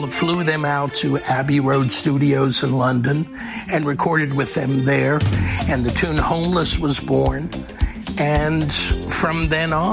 Paul flew them out to Abbey Road Studios in London and recorded with them there. And the tune Homeless was born. And from then on,